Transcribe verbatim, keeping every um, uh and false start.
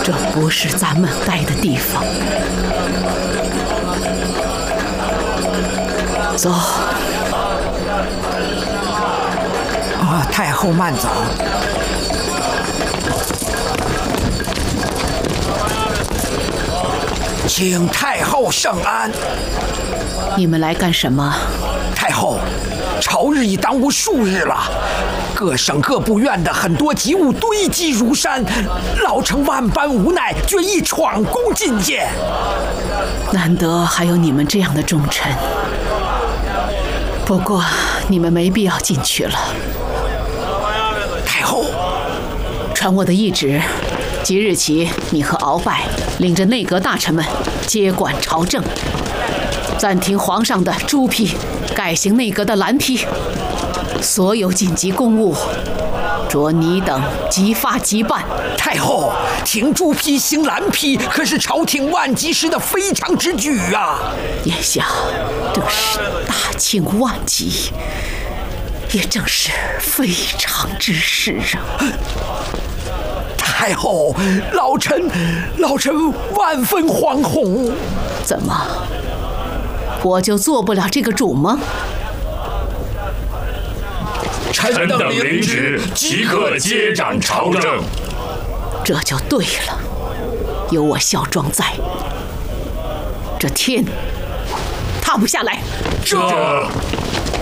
这不是咱们待的地方。走。 啊，太后慢走。请太后圣安。 你们来干什么？ 太后，朝日已耽误数日了，各省各部院的很多急务堆积如山，老臣万般无奈，决意闯宫觐见。 难得还有你们这样的重臣，不过你们没必要进去了。 太后， 传我的懿旨，即日起，你和鳌拜领着内阁大臣们接管朝政，暂停皇上的朱批，改行内阁的蓝批。所有紧急公务，着你等即发即办。 太后，停朱批行蓝批，可是朝廷万急时的非常之举啊！ 眼下正是大清万急，也正是非常之事啊！ 太后，老臣，老臣万分惶恐。 怎么，我就做不了这个主吗？ 臣等领旨，即刻接掌朝政。 这就对了，有我孝庄在，这天塌不下来。 这。